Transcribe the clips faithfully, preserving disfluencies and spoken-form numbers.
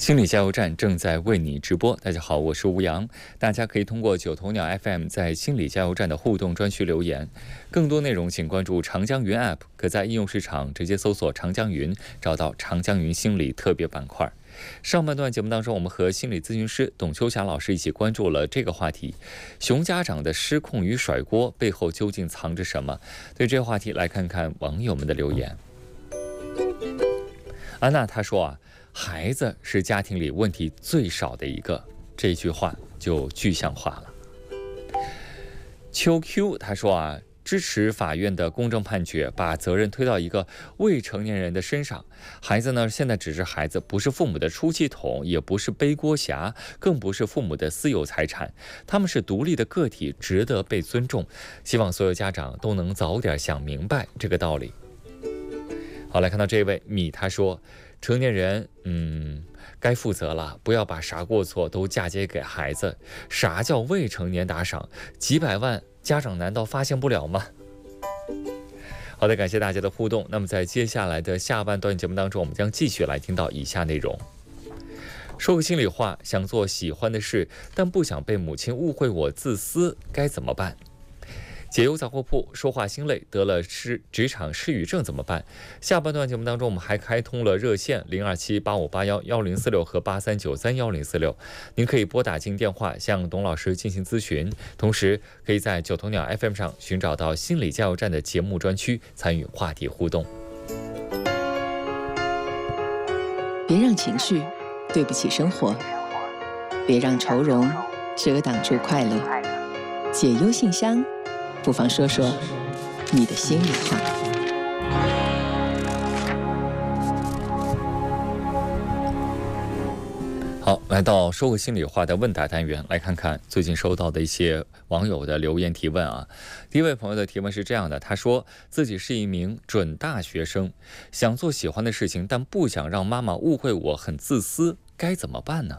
心理加油站正在为你直播。大家好，我是吴阳。大家可以通过九头鸟 F M 在心理加油站的互动专区留言。更多内容请关注长江云 App， 可在应用市场直接搜索长江云，找到长江云心理特别板块。上半段节目当中，我们和心理咨询师董秋霞老师一起关注了这个话题：熊家长的失控与甩锅背后究竟藏着什么？对这个话题，来看看网友们的留言。安娜她说啊，孩子是家庭里问题最少的一个，这句话就具象化了。秋 Q 他说啊，支持法院的公正判决，把责任推到一个未成年人的身上。孩子呢，现在只是孩子，不是父母的出气筒，也不是背锅侠，更不是父母的私有财产。他们是独立的个体，值得被尊重。希望所有家长都能早点想明白这个道理。好，来看到这位米，他说，成年人，嗯，该负责了，不要把啥过错都嫁接给孩子。啥叫未成年打赏？几百万家长难道发现不了吗？好的，感谢大家的互动。那么在接下来的下半段节目当中，我们将继续来听到以下内容。说个心里话，想做喜欢的事，但不想被母亲误会我自私，该怎么办？解忧杂货铺，说话心累，得了失职场失语症怎么办？下半段节目当中，我们还开通了热线零二七八五八幺幺零四六和八三九三幺零四六，您可以拨打进电话向董老师进行咨询，同时可以在九头鸟 F M 上寻找到心理加油站的节目专区，参与话题互动。 别让情绪对不起生活，别让愁容遮挡住快乐。解忧信箱，不妨说说你的心里话。 好，来到说个心里话的问答单元，来看看最近收到的一些网友的留言提问啊。第一位朋友的提问是这样的，他说自己是一名准大学生，想做喜欢的事情，但不想让妈妈误会我很自私，该怎么办呢？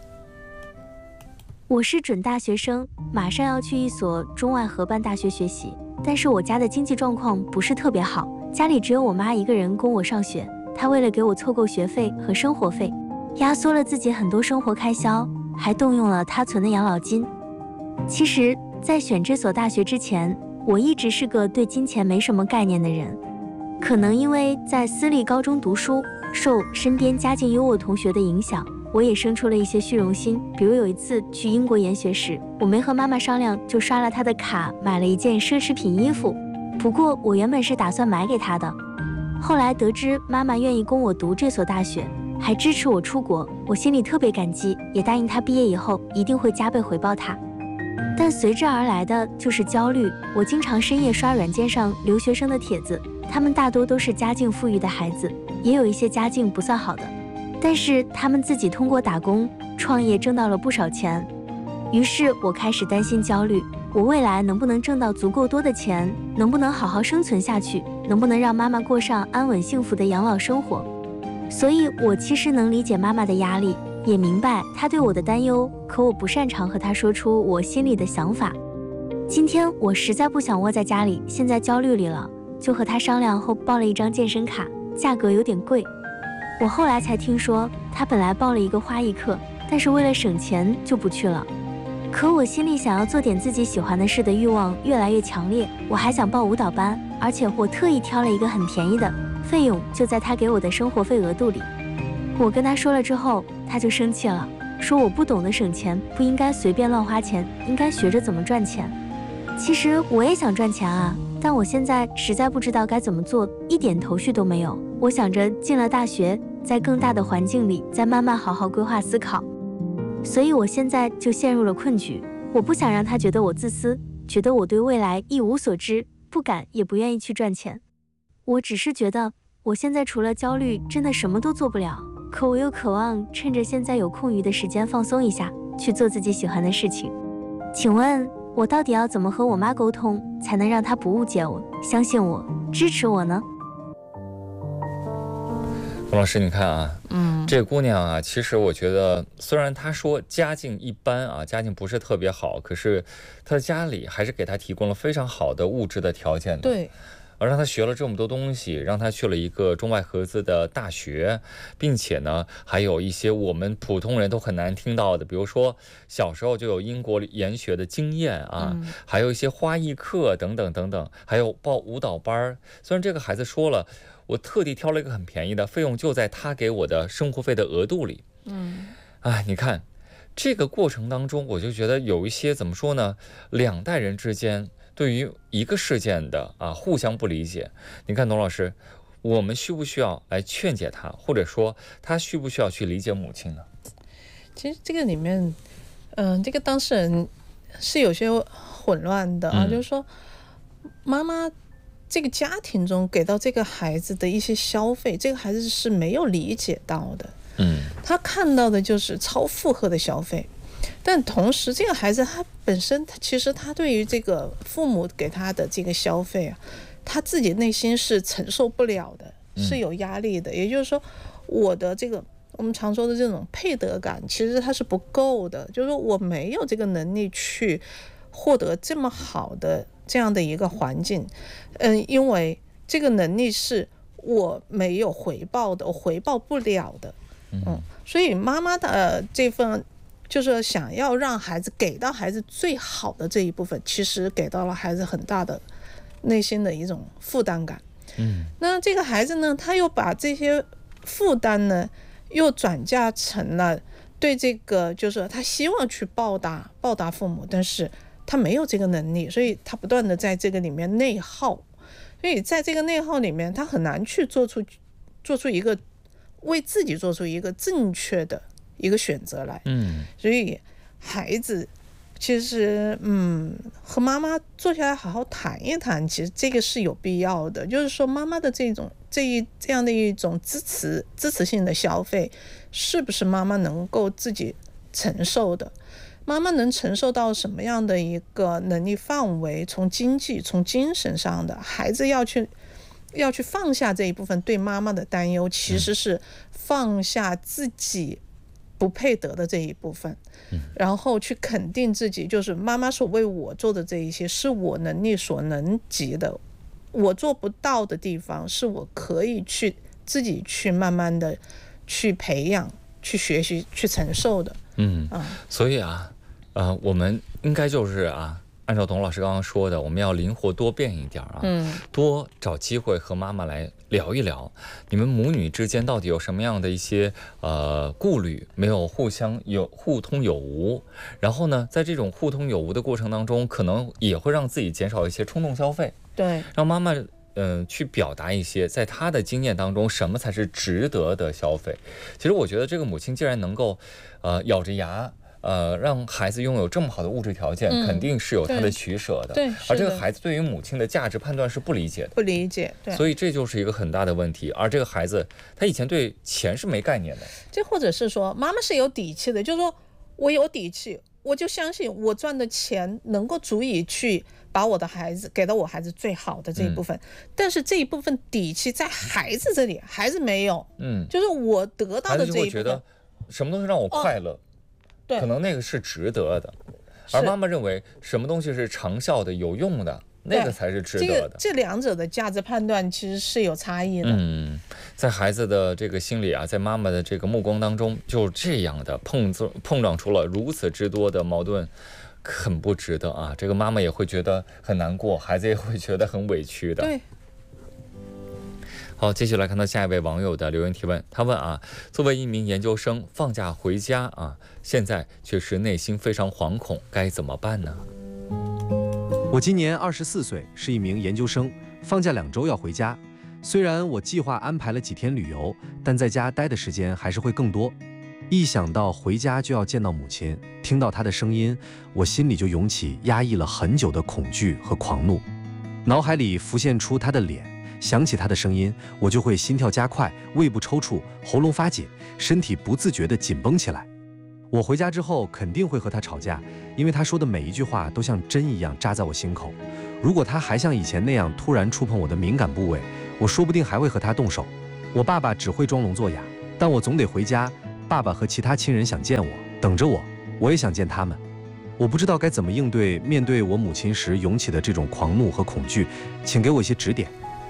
我是准大学生，马上要去一所中外合办大学学习，但是我家的经济状况不是特别好，家里只有我妈一个人供我上学，她为了给我凑够学费和生活费，压缩了自己很多生活开销，还动用了她存的养老金。其实，在选这所大学之前，我一直是个对金钱没什么概念的人，可能因为在私立高中读书，受身边家境优渥同学的影响，我也生出了一些虚荣心。比如有一次去英国研学时，我没和妈妈商量，就刷了她的卡买了一件奢侈品衣服。不过我原本是打算买给她的，后来得知妈妈愿意供我读这所大学，还支持我出国，我心里特别感激，也答应她毕业以后一定会加倍回报她。但随之而来的就是焦虑，我经常深夜刷软件上留学生的帖子，他们大多都是家境富裕的孩子，也有一些家境不算好的，但是他们自己通过打工创业挣到了不少钱。于是我开始担心焦虑，我未来能不能挣到足够多的钱，能不能好好生存下去，能不能让妈妈过上安稳幸福的养老生活。所以我其实能理解妈妈的压力，也明白她对我的担忧，可我不擅长和她说出我心里的想法。今天我实在不想窝在家里，现在焦虑里了，就和她商量后报了一张健身卡，价格有点贵。我后来才听说，他本来报了一个花艺课，但是为了省钱就不去了。可我心里想要做点自己喜欢的事的欲望越来越强烈，我还想报舞蹈班，而且我特意挑了一个很便宜的，费用就在他给我的生活费额度里。我跟他说了之后，他就生气了，说我不懂得省钱，不应该随便乱花钱，应该学着怎么赚钱。其实我也想赚钱啊，但我现在实在不知道该怎么做，一点头绪都没有。我想着进了大学，在更大的环境里再慢慢好好规划思考，所以我现在就陷入了困局。我不想让他觉得我自私，觉得我对未来一无所知，不敢也不愿意去赚钱。我只是觉得我现在除了焦虑真的什么都做不了，可我又渴望趁着现在有空余的时间放松一下，去做自己喜欢的事情。请问我到底要怎么和我妈沟通，才能让她不误解我，相信我，支持我呢？ 冯老师，你看啊， 嗯， 这姑娘啊，其实我觉得，虽然她说家境一般啊，家境不是特别好，可是她的家里还是给她提供了非常好的物质的条件的。 对， 让他学了这么多东西，让他去了一个中外合资的大学，并且呢，还有一些我们普通人都很难听到的，比如说小时候就有英国研学的经验啊，嗯、还有一些花艺课等等等等，还有报舞蹈班。虽然这个孩子说了，我特地挑了一个很便宜的，费用就在他给我的生活费的额度里。嗯，哎，你看这个过程当中，我就觉得有一些怎么说呢，两代人之间对于一个事件的啊互相不理解。你看董老师，我们需不需要来劝解他，或者说他需不需要去理解母亲呢？ 其实这个里面，嗯、呃，这个当事人是有些混乱的啊，嗯、就是说妈妈这个家庭中给到这个孩子的一些消费，这个孩子是没有理解到的。嗯，他看到的就是超负荷的消费，但同时这个孩子他本身他其实他对于这个父母给他的这个消费啊，他自己内心是承受不了的，是有压力的。嗯、也就是说，我的这个我们常说的这种配得感，其实它是不够的。就是说我没有这个能力去获得这么好的这样的一个环境，嗯，因为这个能力是我没有回报的，我回报不了的。嗯，所以妈妈的这份就是想要让孩子给到孩子最好的这一部分，其实给到了孩子很大的内心的一种负担感。嗯，那这个孩子呢，他又把这些负担呢，又转嫁成了对这个，就是他希望去报答报答父母，但是他没有这个能力，所以他不断的在这个里面内耗，所以在这个内耗里面，他很难去做出做出一个为自己做出一个正确的一个选择来。嗯，所以孩子其实嗯和妈妈坐下来好好谈一谈，其实这个是有必要的。就是说妈妈的这种这一这样的一种支持支持性的消费，是不是妈妈能够自己承受的？妈妈能承受到什么样的一个能力范围？从经济从精神上的，孩子要去要去放下这一部分对妈妈的担忧，其实是放下自己不配得的这一部分，嗯、然后去肯定自己，就是妈妈所为我做的这一些是我能力所能及的，我做不到的地方是我可以去自己去慢慢的去培养、去学习、去承受的。嗯，啊所以啊，呃，我们应该就是啊。按照董老师刚刚说的，我们要灵活多变一点啊，嗯，多找机会和妈妈来聊一聊，你们母女之间到底有什么样的一些呃顾虑，没有互相有互通有无，然后呢，在这种互通有无的过程当中，可能也会让自己减少一些冲动消费， 对， 让妈妈嗯、呃、去表达一些在她的经验当中什么才是值得的消费。其实我觉得这个母亲既然能够呃咬着牙。呃，让孩子拥有这么好的物质条件，嗯、肯定是有他的取舍的。 对， 而这个孩子对于母亲的价值判断是不理解的， 不理解，对， 所以这就是一个很大的问题。而这个孩子，他以前对钱是没概念的。 这或者是说，妈妈是有底气的，就是说我有底气，我就相信我赚的钱能够足以去把我的孩子给到我孩子最好的这一部分。嗯、但是这一部分底气在孩子这里，孩子没有。嗯，就是我得到的这一部分，孩子就会觉得什么东西让我快乐。哦可能那个是值得的，而妈妈认为什么东西是长效的、有用的，那个才是值得的。 这个、这两者的价值判断其实是有差异的。 嗯，在孩子的这个心里啊，在妈妈的这个目光当中，就这样的碰碰撞出了如此之多的矛盾，很不值得啊！这个妈妈也会觉得很难过，孩子也会觉得很委屈的。 对。 好，继续来看到下一位网友的留言提问。他问啊，作为一名研究生，放假回家啊，现在却是内心非常惶恐，该怎么办呢？ 我今年二十四岁，是一名研究生，放假两周要回家。虽然我计划安排了几天旅游，但在家待的时间还是会更多。一想到回家就要见到母亲，听到她的声音，我心里就涌起压抑了很久的恐惧和狂怒，脑海里浮现出她的脸。想起他的声音，我就会心跳加快，胃部抽搐，喉咙发紧，身体不自觉地紧绷起来。我回家之后肯定会和他吵架，因为他说的每一句话都像针一样扎在我心口。如果他还像以前那样突然触碰我的敏感部位，我说不定还会和他动手。我爸爸只会装聋作哑，但我总得回家。爸爸和其他亲人想见我，等着我，我也想见他们。我不知道该怎么应对面对我母亲时涌起的这种狂怒和恐惧，请给我一些指点。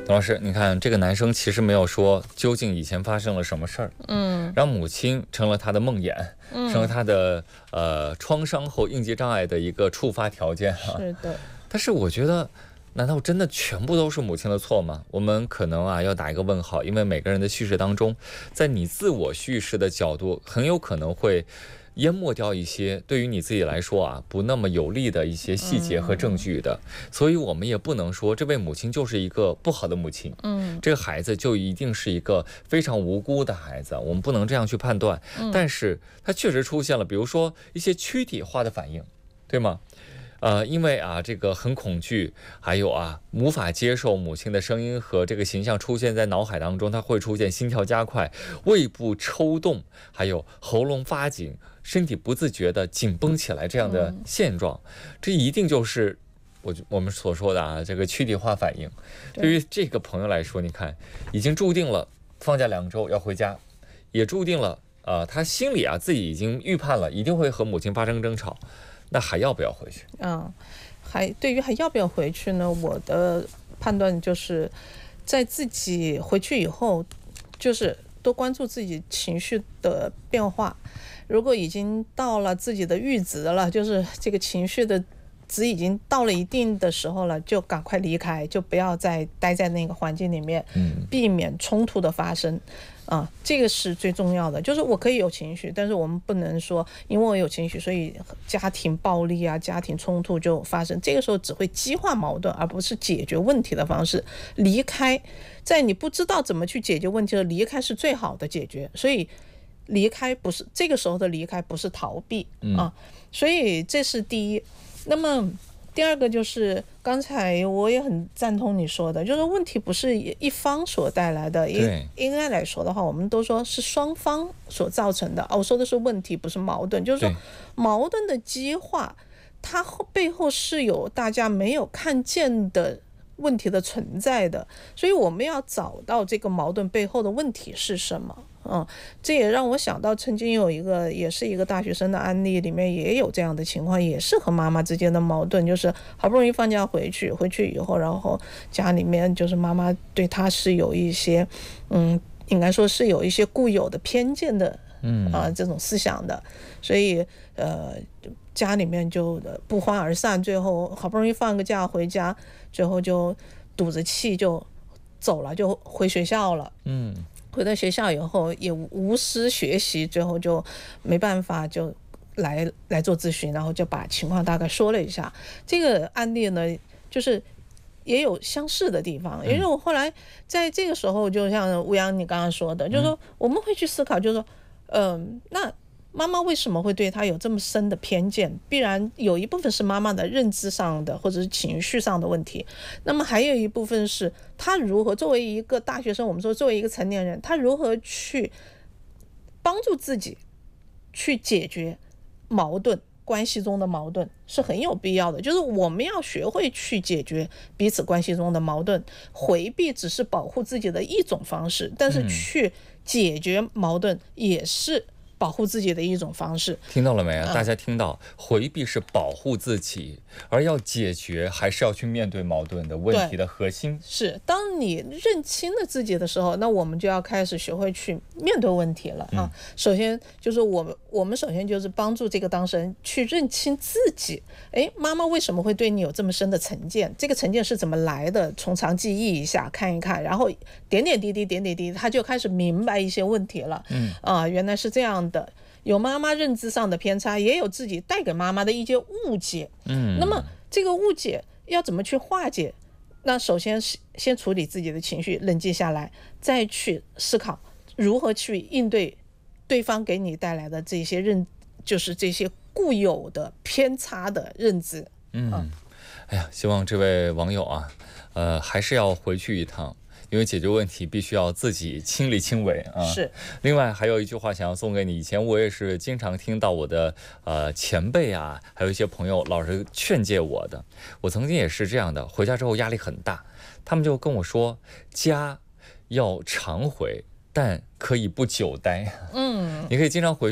董老师，你看这个男生其实没有说究竟以前发生了什么事儿， 嗯， 让母亲成了他的梦魇， 嗯、 成了他的呃创伤后应激障碍的一个触发条件啊。 是的。 但是我觉得，难道真的全部都是母亲的错吗？我们可能啊要打一个问号，因为每个人的叙事当中，在你自我叙事的角度，很有可能会淹没掉一些对于你自己来说啊不那么有利的一些细节和证据的，嗯、所以我们也不能说这位母亲就是一个不好的母亲，嗯，这个孩子就一定是一个非常无辜的孩子，我们不能这样去判断。嗯、但是他确实出现了，比如说一些躯体化的反应，对吗？呃，因为啊，这个很恐惧，还有啊，无法接受母亲的声音和这个形象出现在脑海当中，它会出现心跳加快、胃部抽动，还有喉咙发紧、身体不自觉的紧绷起来这样的现状，嗯、这一定就是我我们所说的啊，这个躯体化反应。对于这个朋友来说，你看，已经注定了放假两周要回家，也注定了啊、呃，他心里啊自己已经预判了，一定会和母亲发生争吵。那还要不要回去？ 嗯，还对于还要不要回去呢？我的判断就是，在自己回去以后，就是多关注自己情绪的变化。如果已经到了自己的阈值了，就是这个情绪的值已经到了一定的时候了，就赶快离开，就不要再待在那个环境里面，嗯、避免冲突的发生。啊，这个是最重要的。就是我可以有情绪，但是我们不能说因为我有情绪，所以家庭暴力啊、家庭冲突就发生。这个时候只会激化矛盾，而不是解决问题的方式。离开，在你不知道怎么去解决问题的离开是最好的解决。所以离开不是这个时候的离开，不是逃避啊。所以这是第一。那么第二个就是刚才我也很赞同你说的，就是问题不是一方所带来的，应应该来说的话，我们都说是双方所造成的。我说的是问题，不是矛盾。就是说矛盾的激化，它背后是有大家没有看见的问题的存在的，所以我们要找到这个矛盾背后的问题是什么。嗯，这也让我想到曾经有一个也是一个大学生的案例，里面也有这样的情况，也是和妈妈之间的矛盾，就是好不容易放假回去，回去以后，然后家里面就是妈妈对他是有一些，嗯，应该说是有一些固有的偏见的，嗯啊、呃、这种思想的，所以呃家里面就不欢而散，最后好不容易放个假回家，最后就堵着气就走了，就回学校了，嗯。回到学校以后也无师学习，最后就没办法就来来做咨询，然后就把情况大概说了一下。这个案例呢，就是也有相似的地方，因为我后来在这个时候，就像吴阳你刚刚说的，就是说我们会去思考，就是说，嗯、呃，那妈妈为什么会对他有这么深的偏见？必然有一部分是妈妈的认知上的或者是情绪上的问题，那么还有一部分是他如何作为一个大学生，我们说作为一个成年人，他如何去帮助自己去解决矛盾，关系中的矛盾是很有必要的。就是我们要学会去解决彼此关系中的矛盾，回避只是保护自己的一种方式，但是去解决矛盾也是保护自己的一种方式。 听到了没有？大家听到，回避是保护自己，而要解决还是要去面对矛盾的问题的核心。 是，当你认清了自己的时候，那我们就要开始学会去面对问题了啊。嗯、首先就是我们，我们首先就是帮助这个当事人去认清自己。哎，妈妈为什么会对你有这么深的成见？这个成见是怎么来的？从长计议一下，看一看，然后点点滴滴，点点滴滴，他就开始明白一些问题了。嗯啊，原来是这样的。有妈妈认知上的偏差，也有自己带给妈妈的一些误解。嗯，那么这个误解要怎么去化解？那首先是先处理自己的情绪，冷静下来，再去思考如何去应对对方给你带来的这些认，就是这些固有的偏差的认知。 嗯，嗯哎呀，希望这位网友啊，呃，还是要回去一趟。因为解决问题必须要自己亲力亲为啊。 是。 另外还有一句话想要送给你，以前我也是经常听到我的呃前辈啊，还有一些朋友老是劝诫我的。我曾经也是这样的，回家之后压力很大，他们就跟我说，家要常回，但可以不久待。嗯，你可以经常回